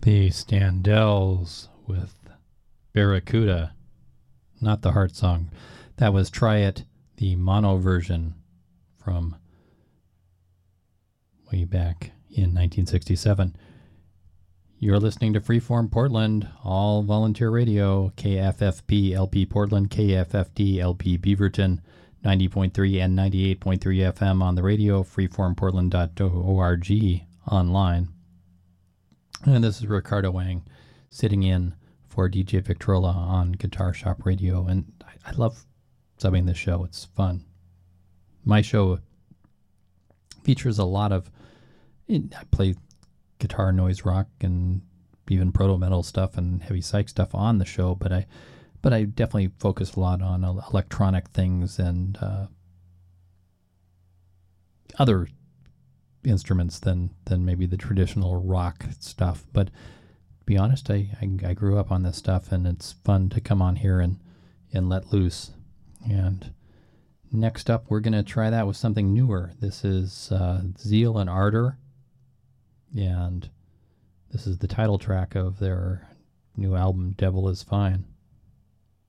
The Standells with Barracuda, not the Heart Song. That was Try It, the mono version from way back in 1967. You're listening to Freeform Portland, all volunteer radio, KFFP LP Portland, KFFD LP Beaverton, 90.3 and 98.3 FM on the radio, freeformportland.org online. And this is Ricardo Wang sitting in for DJ Victrola on Guitar Shop Radio. And I love subbing this show. It's fun. My show features a lot of, I play guitar, noise rock, and even proto metal stuff and heavy psych stuff on the show, but I definitely focus a lot on electronic things and other instruments than maybe the traditional rock stuff. But to be honest, I grew up on this stuff, and it's fun to come on here and let loose. And next up, we're going to try that with something newer. This is Zeal and Ardor, and this is the title track of their new album, Devil is Fine.